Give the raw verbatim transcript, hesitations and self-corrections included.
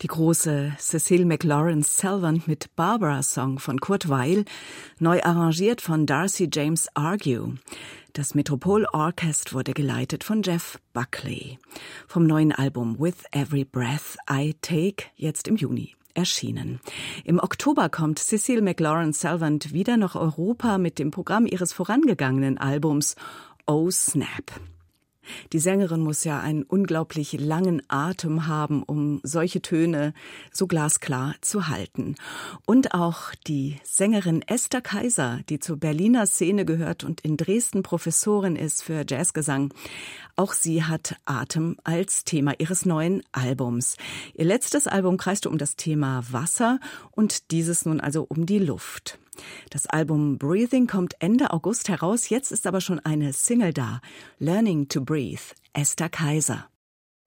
Die große Cecile McLaurin-Salvant mit Barbara Song von Kurt Weill, neu arrangiert von Darcy James Argue. Das Metropole Orchestra wurde geleitet von Jeff Buckley. Vom neuen Album With Every Breath I Take, jetzt im Juni erschienen. Im Oktober kommt Cecile McLaurin-Salvant wieder nach Europa mit dem Programm ihres vorangegangenen Albums Oh Snap. Die Sängerin muss ja einen unglaublich langen Atem haben, um solche Töne so glasklar zu halten. Und auch die Sängerin Esther Kaiser, die zur Berliner Szene gehört und in Dresden Professorin ist für Jazzgesang, auch sie hat Atem als Thema ihres neuen Albums. Ihr letztes Album kreiste um das Thema Wasser und dieses nun also um die Luft. Das Album Breathing kommt Ende August heraus, jetzt ist aber schon eine Single da. Learning to Breathe, Esther Kaiser.